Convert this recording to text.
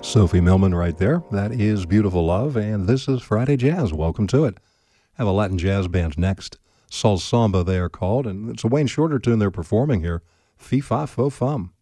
Sophie Millman right there. That is Beautiful Love, and this is Friday Jazz. Welcome to it. Have a Latin jazz band next. Sol Samba they are called, and it's a Wayne Shorter tune they're performing here. Fee Fa Fo Fum.